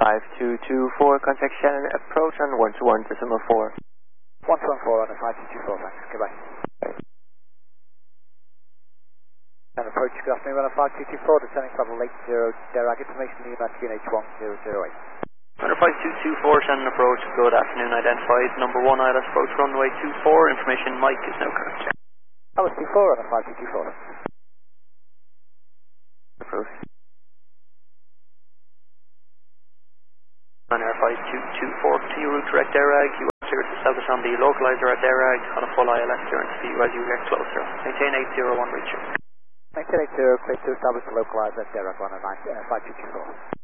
5224, contact Shannon, approach on 121.4. 114 on the 5224, thanks. Goodbye. And approach, good afternoon, runner 5224, descending level 80, Derag, information needed about QNH1008. Runner 5224, Shannon approach, good afternoon, identified number 1 ILS approach runway 24, information Mike is now correct. Alice 24 runner 5224. Approach. Runner 5224, continue route direct Derag, you are clear to establish on the localizer at Derag on a full ILS clearance for you as you get closer. Maintain 801 reach. 1980, clear to establish the localizer at Derag, runner 5224.